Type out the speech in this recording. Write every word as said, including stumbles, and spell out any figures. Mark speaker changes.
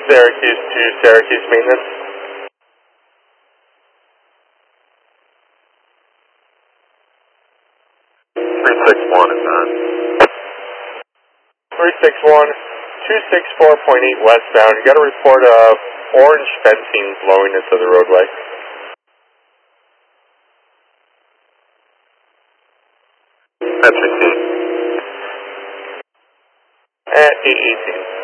Speaker 1: Syracuse to Syracuse maintenance.
Speaker 2: three six one is on.
Speaker 1: three six one, two six four point eight westbound. You got a report of orange fencing blowing into the roadway.
Speaker 2: That's received.
Speaker 1: At eight eighteen.